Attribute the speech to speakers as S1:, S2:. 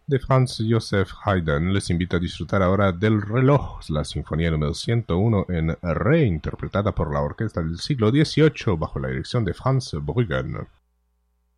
S1: de Franz Joseph Haydn. Les invito a disfrutar ahora del reloj, la sinfonía número 101 en re, interpretada por la orquesta del siglo XVIII bajo la dirección de Franz Bruggen.